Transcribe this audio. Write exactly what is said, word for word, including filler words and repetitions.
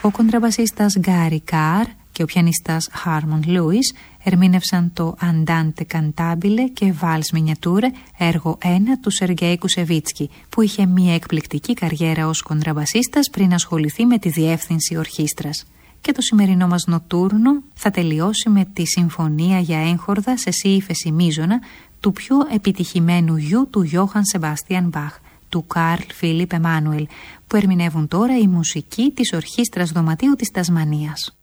Ο κοντραμπασίστας Γκάρι Καρ και ο πιανιστάς Χάρμον Λούις ερμήνευσαν το Andante Cantabile και Vals Miniature, έργο ένα του Σεργέη Κουσεβίτσκι, που είχε μια εκπληκτική καριέρα ως κοντραμπασίστας πριν ασχοληθεί με τη διεύθυνση ορχήστρας. Και το σημερινό μας νοτούρνο θα τελειώσει με τη συμφωνία για έγχορδα σε σι ύφεση μείζωνα του πιο επιτυχημένου γιου του Γιώχαν Σεμπάστιαν Μπαχ, του Καρλ Φίλιπ Εμάνουελ, που ερμηνεύουν τώρα η μουσική της Ορχήστρας Δωματίου της Τασμανίας.